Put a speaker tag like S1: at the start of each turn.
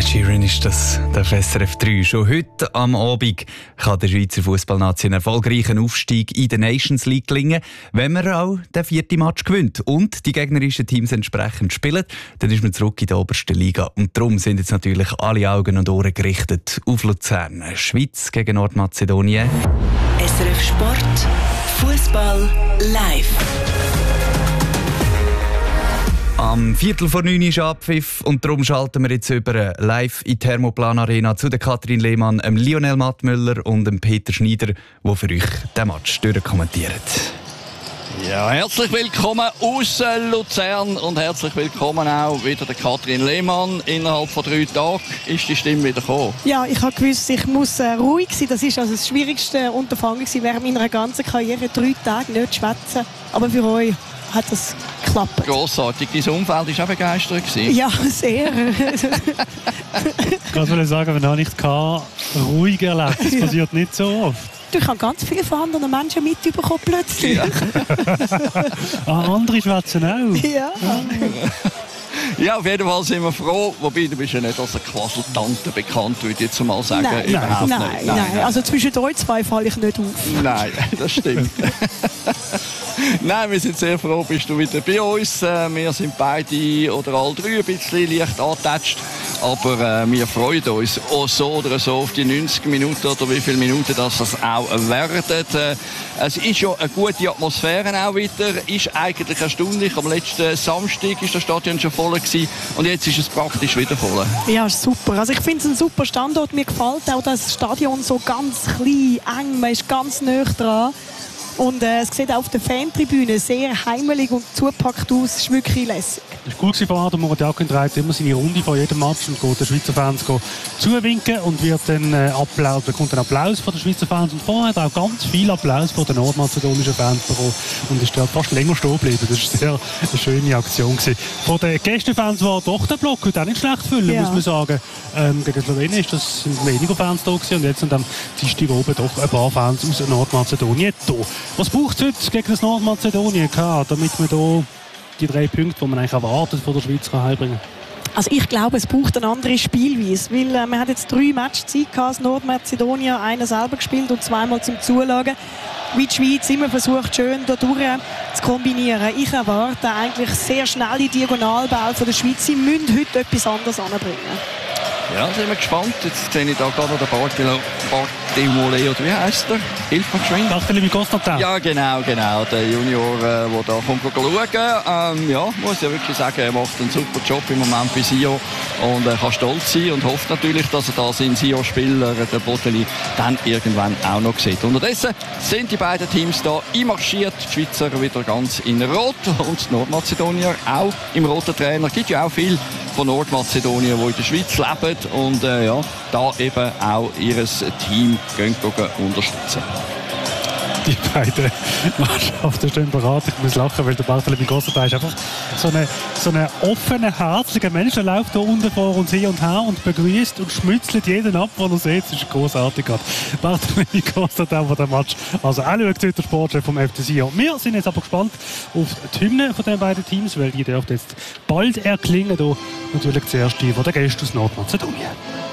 S1: Ed Sheeran ist das, der SRF 3. Schon heute am Abend kann der Schweizer Fußballnazi einen erfolgreichen Aufstieg in der Nations League gelingen. Wenn man auch den 4. Match gewinnt und die gegnerischen Teams entsprechend spielen, dann ist man zurück in der obersten Liga. Und darum sind jetzt natürlich alle Augen und Ohren gerichtet auf Luzern. Schweiz gegen Nordmazedonien.
S2: SRF Sport, Fußball live.
S1: Am 8:45 ist Abpfiff und darum schalten wir jetzt über live in die Thermoplan Arena zu der Katrin Lehmann, Lionel Mattmüller und dem Peter Schneider, die für euch den Match durchkommentieren.
S3: Ja, herzlich willkommen aus Luzern und herzlich willkommen auch wieder der Katrin Lehmann. Innerhalb von 3 Tagen ist die Stimme wieder gekommen.
S4: Ja, ich habe gewusst, ich muss ruhig sein. Das ist also das schwierigste Unterfangen während meiner ganzen Karriere. 3 Tage nicht schwätzen. Aber für euch hat das geklappt.
S3: Grossartig. Dein Umfeld war auch begeistert.
S4: Ja, sehr.
S5: Ich wollte sagen, wenn ich ruhig erlebt. Das passiert nicht so oft.
S4: Ich habe ganz viele von anderen Menschen mitbekommen plötzlich.
S3: Ja.
S5: Andere schwätzen auch.
S4: Ja.
S3: Ja, auf jeden Fall sind wir froh. Wobei, du bist ja nicht als eine Quasseltante bekannt, würde ich jetzt mal sagen.
S4: Nein,
S3: Überhaupt
S4: nein,
S3: nicht.
S4: nein. Also zwischen euch zwei falle ich nicht auf.
S3: Nein, das stimmt. Nein, wir sind sehr froh, bist du wieder bei uns. Wir sind beide oder alle 3 ein bisschen leicht angetatscht. Aber wir freuen uns auch so oder so auf die 90 Minuten oder wie viele Minuten das auch werden. Es ist ja eine gute Atmosphäre auch wieder. Ist eigentlich erstaunlich. Am letzten Samstag war das Stadion schon voll gewesen, und jetzt ist es praktisch wieder voll.
S4: Ja, super. Also ich finde es ein super Standort. Mir gefällt auch das Stadion so ganz klein, eng. Man ist ganz nah dran. Und es sieht auf der Fantribüne sehr heimelig und zugepackt aus. Es ist wirklich lässig.
S5: Das war cool von Adam Moradiakin, dreht immer seine Runde vor jedem Match und geht den Schweizer Fans zuwinken und wird dann bekommt einen Applaus von den Schweizer Fans. Und vorher hat er auch ganz viel Applaus von den nordmazedonischen Fans bekommen und ist dort fast länger stehen geblieben. Das war sehr eine schöne Aktion gewesen. Von den Gästefans war doch der Block heute auch nicht schlecht füllen, muss man sagen. Gegen Slowenien sind weniger Fans da gewesen, und jetzt sind am Dienstag oben doch ein paar Fans aus Nordmazedonien da. Was braucht es heute gegen das Nordmazedonien, damit man hier die 3 Punkte, die man eigentlich erwartet, von der Schweiz heimbringen kann?
S4: Also ich glaube, es braucht eine andere Spielweise, weil man hat jetzt 3 Matches Zeit gehabt, Nordmazedonien, einen selber gespielt und 2-mal zum Zuschauen. Wie die Schweiz immer versucht, schön da durch zu kombinieren. Ich erwarte eigentlich sehr schnelle Diagonalbälle von der Schweiz. Sie müssen heute etwas anderes anbringen.
S3: Ja, sind wir gespannt. Jetzt sehe ich da gerade den Bartolomeo, oder wie heisst der? Hilf mir geschwind.
S5: Bartolomeo Constantin.
S3: Ja, genau. Der Junior, der da kommt schauen. Ja, muss ja wirklich sagen, er macht einen super Job im Moment bei Sion und er kann stolz sein und hofft natürlich, dass er da seinen Sion-Spieler, den Boteli, dann irgendwann auch noch sieht. Unterdessen sind die beiden Teams da einmarschiert. Die Schweizer wieder ganz in Rot und die Nordmazedonier auch im roten Trainer. Es gibt ja auch viele von Nordmazedonien, die in der Schweiz leben und ja, da eben auch ihr Team unterstützen.
S5: Die beiden Mannschaften stehen bereit. Ich muss lachen, weil der Bartolomeo Constantin ist einfach so ein offener, herzlicher Mensch. Er läuft hier unten vor uns hin und her und begrüßt und schmützelt jeden ab, den er sieht. Das ist großartig. Bartolomeo Constantin von dem Match. Also auch schaut der Sportchef vom FC Sion. Wir sind jetzt aber gespannt auf die Hymne von den beiden Teams, weil die dürfen jetzt bald erklingen. Hier natürlich zuerst die von den Gästen aus Nordmazedonien.